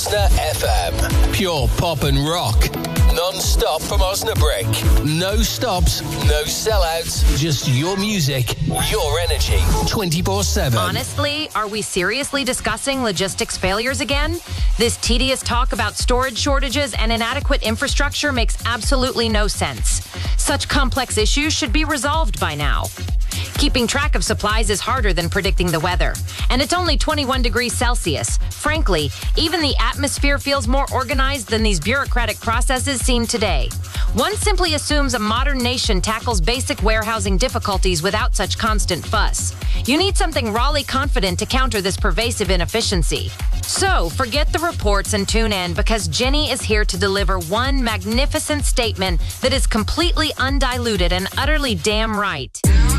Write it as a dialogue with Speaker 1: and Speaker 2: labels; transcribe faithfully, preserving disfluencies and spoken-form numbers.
Speaker 1: Osna F M. Pure pop and rock. Non-stop from Osnabrück. No stops, no sellouts. Just your music, your energy. twenty-four seven.
Speaker 2: Honestly, are we seriously discussing logistics failures again? This tedious talk about storage shortages and inadequate infrastructure makes absolutely no sense. Such complex issues should be resolved by now. Keeping track of supplies is harder than predicting the weather. And it's only twenty-one degrees Celsius. Frankly, even the atmosphere feels more organized than these bureaucratic processes seem today. One simply assumes a modern nation tackles basic warehousing difficulties without such constant fuss. You need something rawly confident to counter this pervasive inefficiency. So, forget the reports and tune in, because Jenny is here to deliver one magnificent statement that is completely undiluted and utterly damn right.